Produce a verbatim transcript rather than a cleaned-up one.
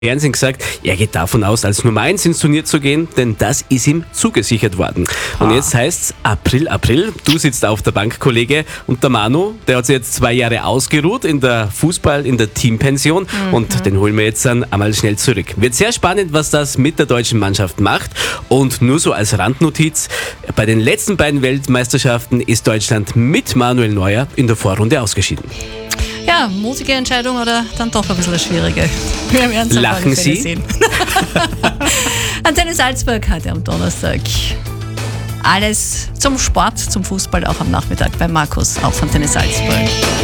Fernsehen gesagt, er geht davon aus, als Nummer eins ins Turnier zu gehen, denn das ist ihm zugesichert worden. Und jetzt heißt's April, April, du sitzt auf der Bank, Kollege, und der Manu, der hat sich jetzt zwei Jahre ausgeruht in der Fußball, in der Teampension mhm. und den holen wir jetzt dann einmal schnell zurück. Wird sehr spannend, was das mit der deutschen Mannschaft macht, und nur so als Randnotiz, bei den letzten beiden Weltmeisterschaften ist Deutschland mit Manuel Neuer in der Vorrunde ausgeschieden. Ja, mutige Entscheidung oder dann doch ein bisschen eine schwierige. Wir werden es Lachen Sie? Sehen. Antenne Salzburg heute am Donnerstag. Alles zum Sport, zum Fußball auch am Nachmittag bei Markus auf Antenne Salzburg.